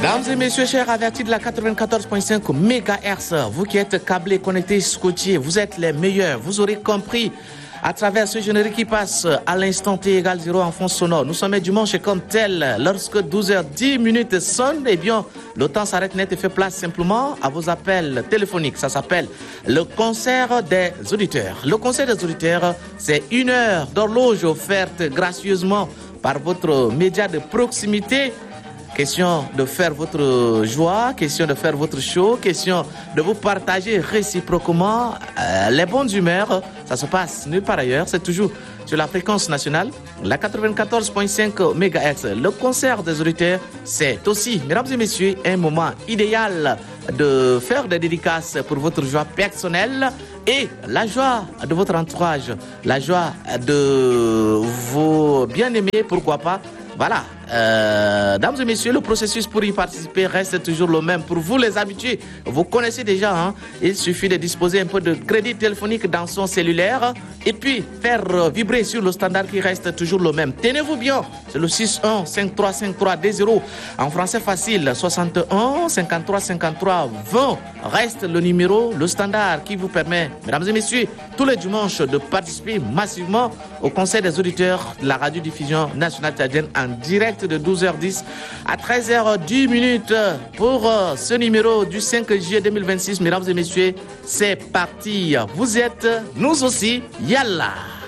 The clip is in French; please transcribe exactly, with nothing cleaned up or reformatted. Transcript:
Mesdames et messieurs, chers avertis de la quatre-vingt-quatorze virgule cinq mégahertz, vous qui êtes câblés, connectés, scotchés, vous êtes les meilleurs. Vous aurez compris à travers ce générique qui passe à l'instant T égale zéro en fond sonore. Nous sommes dimanche et comme tel, lorsque douze heures dix minutes sonne, eh bien, le temps s'arrête net et fait place simplement à vos appels téléphoniques. Ça s'appelle le concert des auditeurs. Le concert des auditeurs, c'est une heure d'horloge offerte gracieusement par votre média de proximité. Question de faire votre joie, question de faire votre show, question de vous partager réciproquement euh, les bonnes humeurs. Ça se passe nulle part ailleurs, c'est toujours sur la fréquence nationale, la quatre-vingt-quatorze virgule cinq mégahertz. Le concert des auditeurs, c'est aussi, mesdames et messieurs, un moment idéal de faire des dédicaces pour votre joie personnelle et la joie de votre entourage, la joie de vos bien-aimés, pourquoi pas. Voilà, euh, dames et messieurs, le processus pour y participer reste toujours le même. Pour vous les habitués, vous connaissez déjà, hein, il suffit de disposer un peu de crédit téléphonique dans son cellulaire et puis faire vibrer sur le standard qui reste toujours le même. Tenez-vous bien, c'est le six un cinq trois cinq trois deux zéro. En français facile, soixante et un cinquante-trois cinquante-trois vingt reste le numéro, le standard qui vous permet, mesdames et messieurs, tous les dimanches de participer massivement au Conseil des auditeurs de la radiodiffusion nationale tchadienne en direct de douze heures dix à treize heures dix minutes pour ce numéro du cinq juillet deux mille vingt-six. Mesdames et messieurs, c'est parti. Vous êtes, nous aussi, yalla.